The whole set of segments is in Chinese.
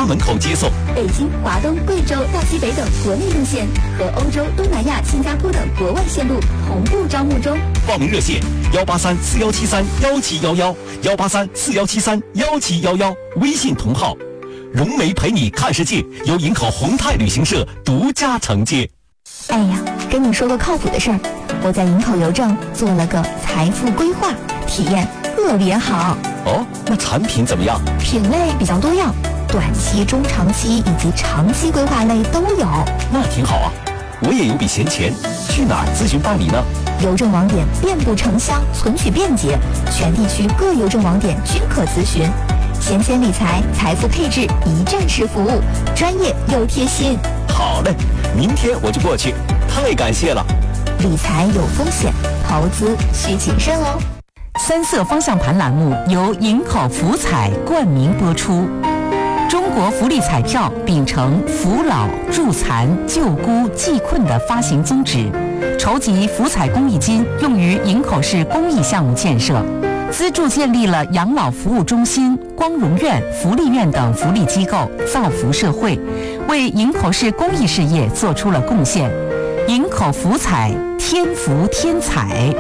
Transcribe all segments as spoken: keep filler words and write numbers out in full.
家门口接送。 北京、华东、贵州、大西北等国内路线和欧洲、东南亚、新加坡等国外线路同步招募中。 报名热线：幺八三四幺七三幺七幺幺，幺八三四幺七三幺七幺幺。微信同号：融媒陪你看世界，由营口宏泰旅行社独家承接。 哎呀，跟你说个靠谱的事儿，我在营口邮政做了个财富规划，体验特别好。 哦，那产品怎么样？ 品类比较多样，短期、中长期以及长期规划类都有。 那挺好啊，我也有笔闲钱，去哪儿咨询办理呢？ 邮政网点遍布城乡，存取便捷，全地区各邮政网点均可咨询。闲钱理财、财富配置一站式服务，专业又贴心。 好嘞，明天我就过去，太感谢了。 理财有风险，投资需谨慎哦。 三色方向盘栏目由营口福彩冠名播出。中国福利彩票秉承扶老、助残、救孤、济困的发行宗旨，筹集福彩公益金用于营口市公益项目建设，资助建立了养老服务中心、光荣院、福利院等福利机构，造福社会，为营口市公益事业做出了贡献。营口福彩，天福天彩。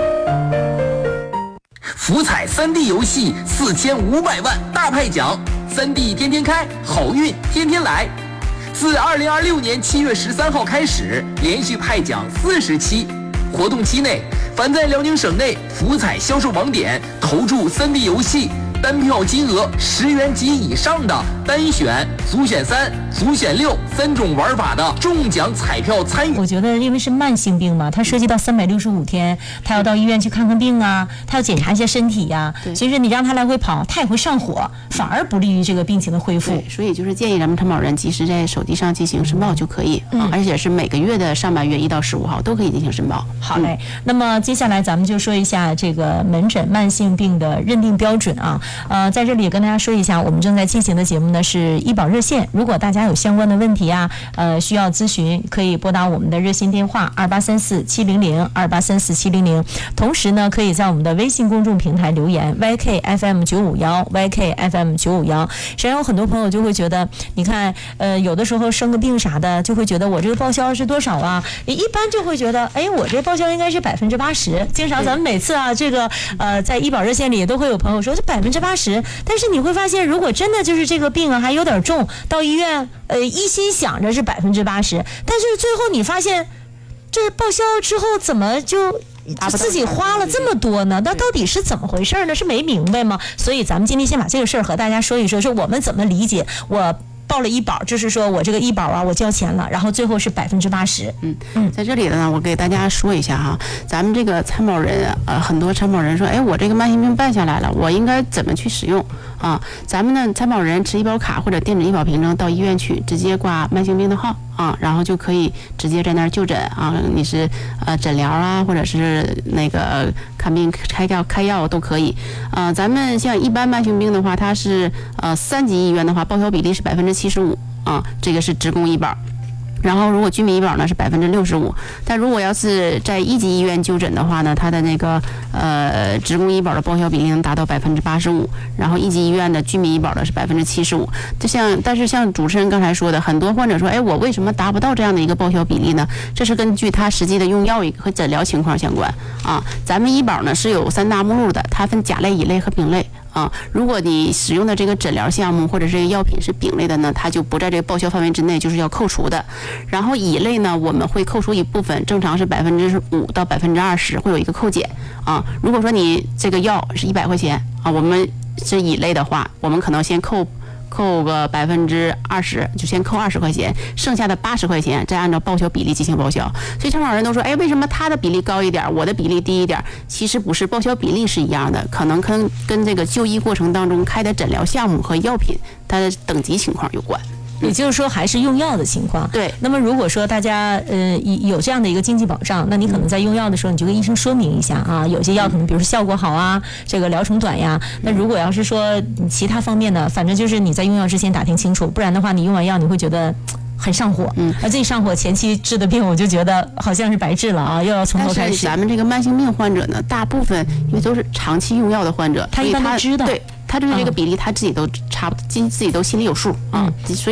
福彩 三 D 游戏四千五百万大派奖， 三 D 天天开，好运天天来。自二零二六年七月十三号开始，连续派奖四十期。活动期内，凡在辽宁省内福彩销售网点投注 三 D 游戏，单票金额十元及以上的单选、组选三、组选六三种玩法的中奖彩票参与。 我觉得因为是慢性病嘛，它涉及到三百六十五天，他要到医院去看看病啊，他要检查一下身体呀、啊。其实你让他来回跑，他也会上火，反而不利于这个病情的恢复。 所以就是建议咱们承保人及时在手机上进行申报就可以，嗯啊、而且是每个月的上半月一到十五号都可以进行申报。 好嘞，嗯、那么接下来咱们就说一下这个门诊慢性病的认定标准啊。呃，在这里也跟大家说一下，我们正在进行的节目呢是医保热线，如果大家有相关的问题啊，呃，需要咨询，可以拨打我们的热线电话二八三四七零零二八三四七零零，同时呢，可以在我们的微信公众平台留言 Y K F M 九五一 Y K F M 九五一。实际上有很多朋友就会觉得，你看，呃，有的时候生个病啥的，就会觉得我这个报销是多少啊？一般就会觉得，哎，我这报销应该是百分之八十。经常咱们每次啊，这个呃，在医保热线里都会有朋友说是百分之八十，但是你会发现，如果真的就是这个病啊还有点重，到医院呃一心想着是百分之八十，但是最后你发现这报销之后怎么就自己花了这么多呢？那到底是怎么回事呢？是没明白吗？所以咱们今天先把这个事儿和大家说一说，说我们怎么理解我报了医保，就是说我这个医保啊，我交钱了，然后最后是百分之八十。 嗯嗯，在这里呢，我给大家说一下哈，咱们这个参保人呃，很多参保人说，哎，我这个慢性病办下来了，我应该怎么去使用啊？咱们呢，参保人持医保卡或者电子医保凭证到医院去，直接挂慢性病的号啊，然后就可以直接在那儿就诊啊，你是呃诊疗啊，或者是那个看病开药开药都可以。呃，咱们像一般慢性病的话，它是呃三级医院的话，报销比例是百分之七十五啊，这个是职工医保。然后，如果居民医保呢是百分之六十五，但如果要是在一级医院就诊的话呢，它的那个呃职工医保的报销比例能达到百分之八十五，然后一级医院的居民医保的是百分之七十五。就像，但是像主持人刚才说的，很多患者说，哎，我为什么达不到这样的一个报销比例呢？这是根据他实际的用药和诊疗情况相关啊。咱们医保呢是有三大目录的，它分甲类、乙类和丙类。啊，如果你使用的这个诊疗项目或者是药品是丙类的呢，它就不在这个报销范围之内，就是要扣除的。然后乙类呢，我们会扣除一部分，正常是百分之五到百分之二十会有一个扣减啊。如果说你这个药是一百块钱啊，我们是乙类的话，我们可能先扣。扣个百分之二十，就先扣二十块钱，剩下的八十块钱再按照报销比例进行报销。所以承保人都说，哎，为什么他的比例高一点，我的比例低一点？其实不是，报销比例是一样的，可能跟跟这个就医过程当中开的诊疗项目和药品它的等级情况有关。 也就是说，还是用药的情况。 对。 那么，如果说大家呃有这样的一个经济保障，那你可能在用药的时候，你就跟医生说明一下啊，有些药可能比如说效果好啊，这个疗程短呀。那如果要是说其他方面的，反正就是你在用药之前打听清楚，不然的话，你用完药你会觉得很上火。嗯。而这一上火，前期治的病，我就觉得好像是白治了啊，又要从头开始。 但是咱们这个慢性病患者呢，大部分因为都是长期用药的患者， 他一般都知道。 对。他就是这个比例，他自己都差不多，自己都心里有数啊。所以